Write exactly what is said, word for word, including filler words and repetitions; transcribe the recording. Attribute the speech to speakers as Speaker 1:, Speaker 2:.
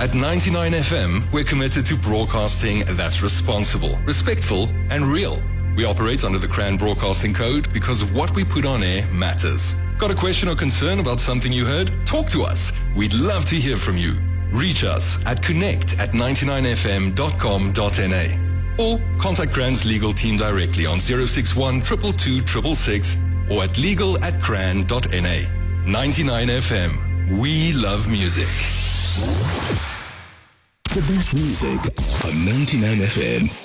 Speaker 1: At ninety-nine F M, we're committed to broadcasting that's responsible, respectful, and real. We operate under the Cran Broadcasting Code because of what we put on air matters. Got a question or concern about something you heard? Talk to us. We'd love to hear from you. Reach us at connect at ninety-nine f m dot com dot n a or contact Cran's legal team directly on zero six one two two two six six or at legal at cran dot n a. ninety-nine F M. We love music.
Speaker 2: The best music on ninety-nine F M.